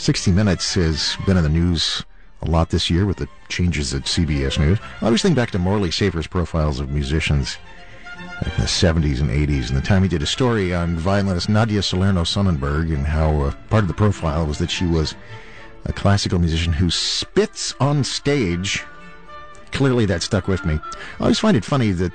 60 Minutes has been in the news a lot this year with the changes at CBS News. I always think back to Morley Safer's profiles of musicians in the 70s and 80s, and the time he did a story on violinist Nadia Salerno-Sonnenberg, and how part of the profile was that she was a classical musician who spits on stage. Clearly that stuck with me. I always find it funny that